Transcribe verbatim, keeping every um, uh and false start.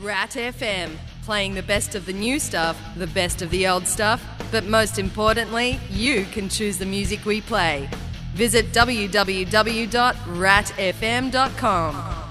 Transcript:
Rat F M, playing the best of the new stuff, the best of the old stuff, but most importantly, you can choose the music we play. Visit w w w dot rat f m dot com.